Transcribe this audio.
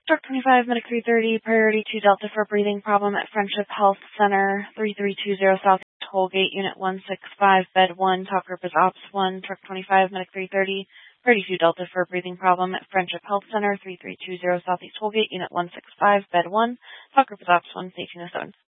Truck 25, Medic 330, priority 2 Delta for breathing problem at Friendship Health Center, 3320 South Tollgate, Unit 165, Bed 1, top group is Ops 1, Truck 25, Medic 330, priority 2 Delta for breathing problem at Friendship Health Center, 3320 Southeast Tollgate, Unit 165, Bed 1, top group is Ops 1, station is 7.